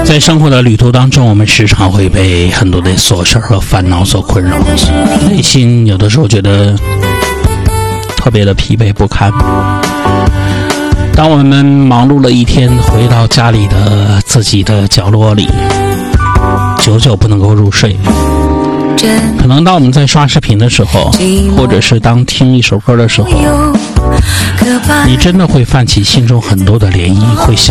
在生活的旅途当中，我们时常会被很多的琐事和烦恼所困扰，内心有的时候觉得特别的疲惫不堪。当我们忙碌了一天，回到家里的自己的角落里，久久不能够入睡。可能当我们在刷视频的时候，或者是当听一首歌的时候，你真的会泛起心中很多的涟漪，会想